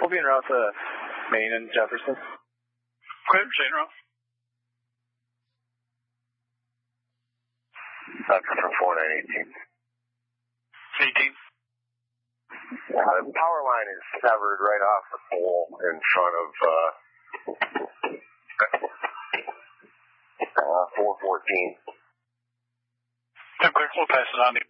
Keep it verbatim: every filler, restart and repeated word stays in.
We'll be en route to Main and Jefferson. Okay, stay en route. Doctor from four nine eighteen. eighteen. Uh, the power line is severed right off the pole in front of uh, uh, four fourteen. Okay, we'll pass it on to you.